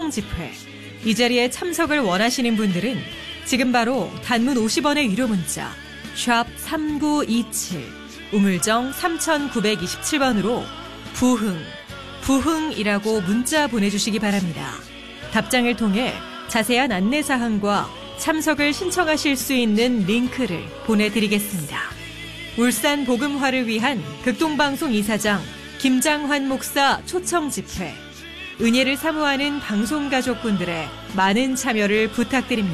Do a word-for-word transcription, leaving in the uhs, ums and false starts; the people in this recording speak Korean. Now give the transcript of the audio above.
초청 집회. 이 자리에 참석을 원하시는 분들은 지금 바로 단문 오십 원의 유료 문자 샵 삼구이칠 우물정 삼구이칠 번으로 부흥, 부흥이라고 문자 보내주시기 바랍니다. 답장을 통해 자세한 안내사항과 참석을 신청하실 수 있는 링크를 보내드리겠습니다. 울산 복음화를 위한 극동방송 이사장 김장환 목사 초청 집회. 은혜를 사모하는 방송 가족분들의 많은 참여를 부탁드립니다.